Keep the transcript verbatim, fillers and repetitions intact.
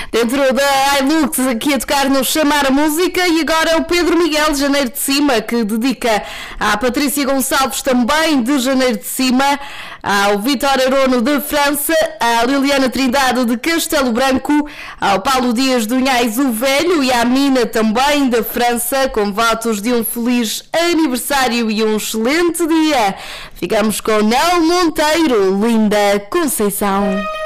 Dentro da Hilux, aqui a tocar no Chamar a Música, e agora o Pedro Miguel de Janeiro de Cima, que dedica à Patrícia Gonçalves, também de Janeiro de Cima, ao Vitor Arono de França, à Liliana Trindade de Castelo Branco, ao Paulo Dias de Unhais o Velho e à Mina também da França, com votos de um feliz aniversário e um excelente dia. Ficamos com Nel Monteiro, Linda Conceição.